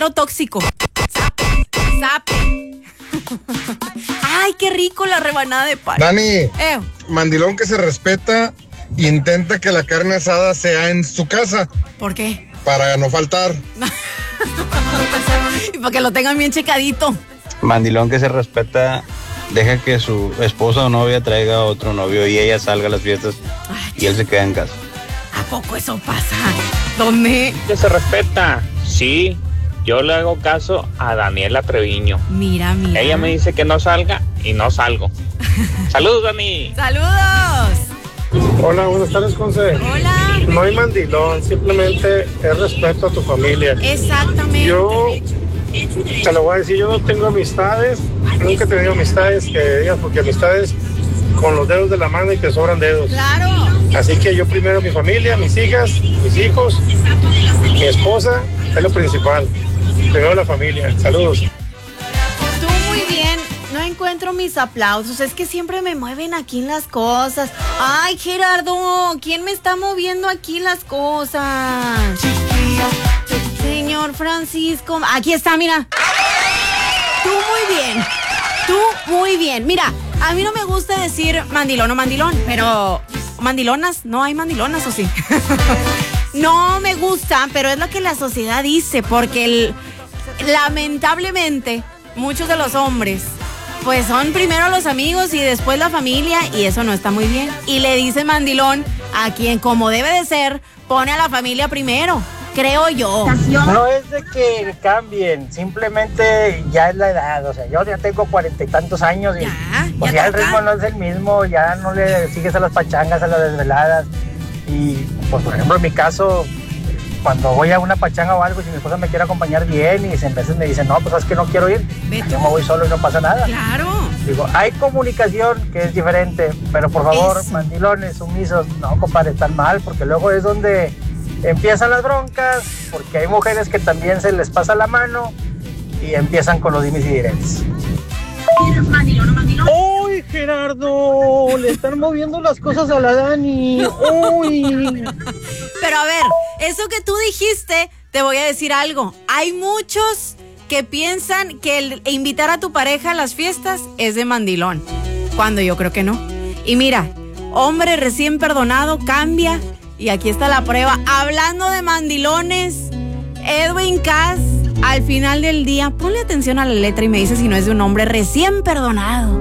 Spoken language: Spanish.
cero tóxico. Zape. Ay, qué rico la rebanada de pan. Dani, mandilón que se respeta, intenta que la carne asada sea en su casa. ¿Por qué? Para no faltar. Y para que lo tengan bien checadito. Mandilón que se respeta, deja que su esposa o novia traiga a otro novio y ella salga a las fiestas y él se queda en casa. ¿A poco eso pasa? ¿Dónde? Que se respeta, sí. Yo le hago caso a Daniela Treviño. Mira. Ella me dice que no salga y no salgo. ¡Saludos, Dani! ¡Saludos! Hola, buenas tardes, Conce. Hola. No hay mandilón, simplemente es respeto a tu familia. Exactamente. Yo te lo voy a decir, yo no tengo amistades, nunca he tenido amistades que digas, porque amistades con los dedos de la mano y te sobran dedos. Claro. Así que yo primero mi familia, mis hijas, mis hijos, mi esposa, es lo principal. Primero la familia. Saludos. Tú muy bien. No encuentro mis aplausos. Es que siempre me mueven aquí las cosas. Ay, Gerardo, ¿quién me está moviendo aquí las cosas? Señor Francisco. Aquí está, mira. Tú muy bien. Mira, a mí no me gusta decir mandilón o mandilón, pero mandilonas, no hay mandilonas, ¿o sí? No me gusta, pero es lo que la sociedad dice, porque lamentablemente muchos de los hombres pues son primero los amigos y después la familia, y eso no está muy bien. Y le dice mandilón a quien, como debe de ser, pone a la familia primero, creo yo. No es de que cambien, simplemente ya es la edad. O sea, yo ya tengo 40 y tantos años y ya el ritmo no es el mismo, ya no le sigues a las pachangas, a las desveladas. Y pues por ejemplo en mi caso, cuando voy a una pachanga o algo, si mi esposa me quiere acompañar bien y en veces me dicen, no, pues sabes que no quiero ir, yo me voy solo y no pasa nada. Claro. Digo, hay comunicación que es diferente, pero por favor, mandilones, sumisos, no, compadre, están mal, porque luego es donde empiezan las broncas, porque hay mujeres que también se les pasa la mano y empiezan con los dimes y diretes. ¡Uy, Gerardo! Le están moviendo las cosas a la Dani. ¡Uy! Pero a ver, eso que tú dijiste, te voy a decir algo. Hay muchos que piensan que el invitar a tu pareja a las fiestas es de mandilón, cuando yo creo que no. Y mira, hombre recién perdonado cambia, y aquí está la prueba. Hablando de mandilones, Edwin Cass, al final del día, ponle atención a la letra y me dice si no es de un hombre recién perdonado.